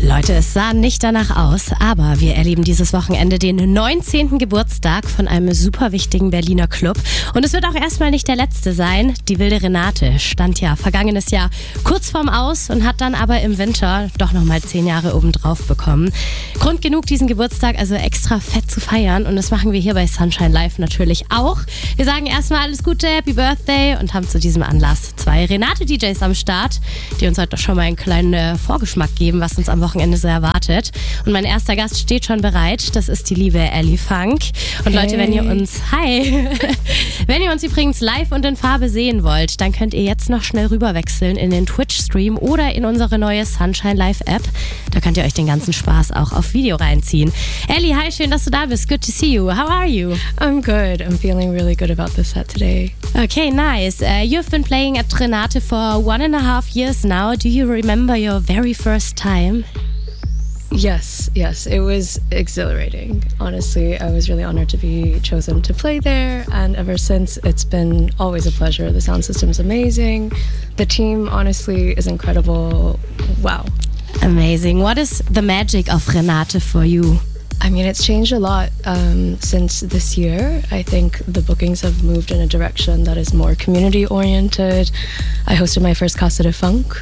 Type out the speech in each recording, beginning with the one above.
Leute, es sah nicht danach aus, aber wir erleben dieses Wochenende den 19. Geburtstag von einem super wichtigen Berliner Club. Und es wird auch erstmal nicht der letzte sein. Die Wilde Renate stand ja vergangenes Jahr kurz vorm Aus und hat dann aber im Winter doch nochmal 10 Jahre obendrauf bekommen. Grund genug, diesen Geburtstag also extra fett zu feiern. Und das machen wir hier bei Sunshine Live natürlich auch. Wir sagen erstmal alles Gute, Happy Birthday und haben zu diesem Anlass 2 Renate-DJs am Start, die uns heute schon mal einen kleinen Vorgeschmack geben, was uns am Wochenende so erwartet. Und mein erster Gast steht schon bereit. Das ist die liebe Ellie Funk. Und Leute, wenn ihr uns, wenn ihr uns übrigens live und in Farbe sehen wollt, dann könnt ihr jetzt noch schnell rüberwechseln in den Twitch-Stream oder in unsere neue Sunshine Live App. Da könnt ihr euch den ganzen Spaß auch auf Video reinziehen. Ellie, hi, schön, dass du da bist. Good to see you. How are you? I'm good. I'm feeling really good about this set today. Okay, nice. You've been playing at Renate for 1.5 years now. Do you remember your very first time? Yes, it was exhilarating. Honestly, I was really honored to be chosen to play there, and ever since, it's been always a pleasure. The sound system's amazing. The team, honestly, is incredible. Wow. Amazing. What is the magic of Renate for you? I mean, it's changed a lot since this year. I think the bookings have moved in a direction that is more community-oriented. I hosted my first Casa de Funk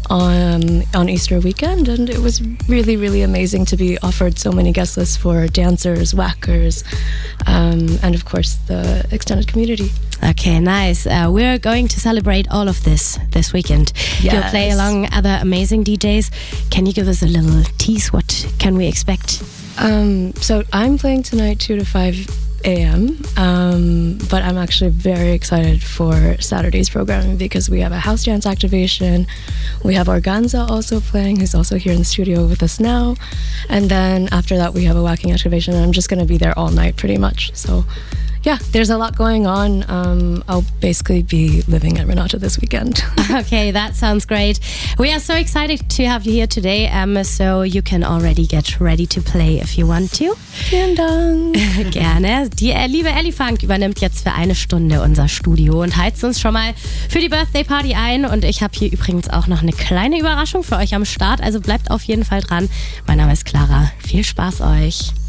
on Easter weekend, and it was really, really amazing to be offered so many guest lists for dancers, whackers, and of course the extended community. Okay, nice. We're going to celebrate all of this weekend. Yes. You'll play along other amazing DJs. Can you give us a little tease? What can we expect? So I'm playing tonight 2 to 5 a.m. But I'm actually very excited for Saturday's programming because we have a house dance activation. We have Organza also playing, who's also here in the studio with us now. And then after that, we have a whacking activation. And I'm just going to be there all night pretty much. So yeah, there's a lot going on. I'll basically be living at Renate this weekend. Okay, that sounds great. We are so excited to have you here today, so you can already get ready to play if you want to. Vielen Dank. Gerne. Die liebe Ellie Funk übernimmt jetzt für 1 Stunde unser Studio und heizt uns schon mal für die Birthday Party ein. Und ich habe hier übrigens auch noch eine kleine Überraschung für euch am Start, also bleibt auf jeden Fall dran. Mein Name ist Clara. Viel Spaß euch.